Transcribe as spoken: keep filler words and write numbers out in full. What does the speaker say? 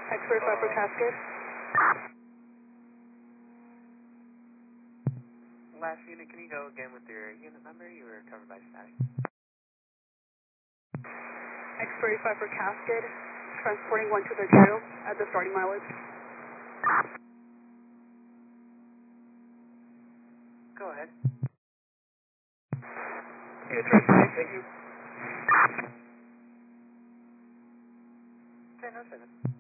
X thirty-five for Cascade. Last unit, can you go again with your unit number? You were covered by static. X thirty-five for Cascade, transporting one two three zero at the starting mileage. Go ahead. Yeah, transporting, thank you. ten oh seven.